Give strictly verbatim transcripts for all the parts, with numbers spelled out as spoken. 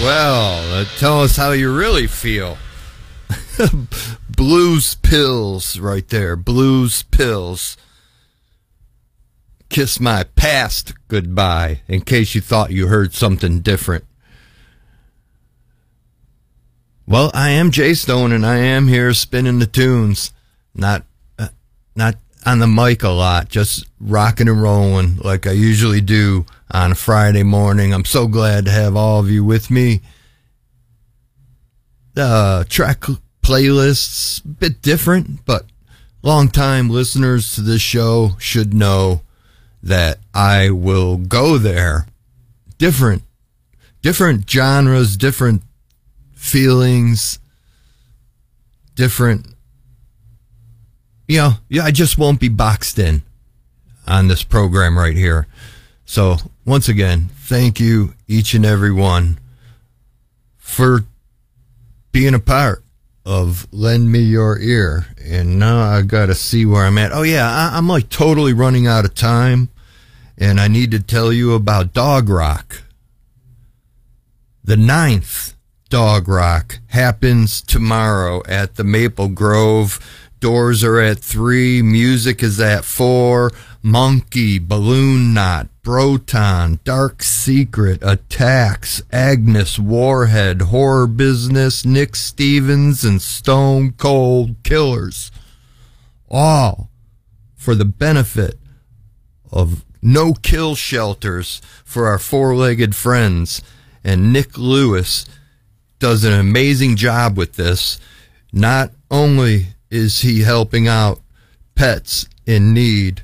Well, uh, tell us how you really feel. Blues Pills right there. Blues Pills. Kiss My Past Goodbye, in case you thought you heard something different. Well, I am Jay Stone, and I am here spinning the tunes. Not, uh, not on the mic a lot, just rocking and rolling like I usually do on a Friday morning. I'm so glad to have all of you with me. The track playlists, a bit different, but long-time listeners to this show should know that I will go there. Different, different genres, different feelings, different, you know, yeah, I just won't be boxed in on this program right here. So once again, thank you each and every one for being a part of Lend Me Your Ear. And now I got to see where I'm at. Oh yeah, I, I'm like totally running out of time, and I need to tell you about Dog Rock. The ninth Dog Rock happens tomorrow at the Maple Grove. Doors are at three. Music is at four. Monkey, Balloon Knot, Broton, Dark Secret, Attacks, Agnes, Warhead, Horror Business, Nick Stevens, and Stone Cold Killers. All for the benefit of No Kill Shelters for our four-legged friends. And Nick Lewis does an amazing job with this. Not only is he helping out pets in need,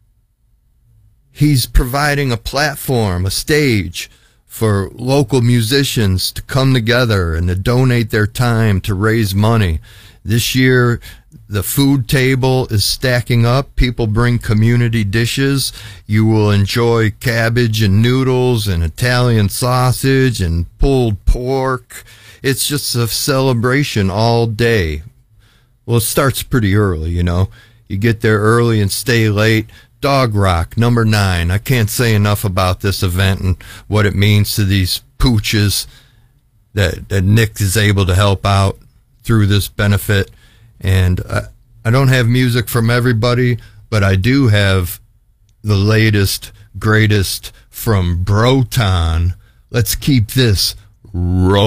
he's providing a platform, a stage for local musicians to come together and to donate their time to raise money. This year, the food table is stacking up. People bring community dishes. You will enjoy cabbage and noodles and Italian sausage and pulled pork. It's just a celebration all day. Well, it starts pretty early, you know. You get there early and stay late. Dog Rock, number nine. I can't say enough about this event and what it means to these pooches that, that Nick is able to help out through this benefit. And I, I don't have music from everybody, but I do have the latest, greatest from Broton. Let's keep this rolling.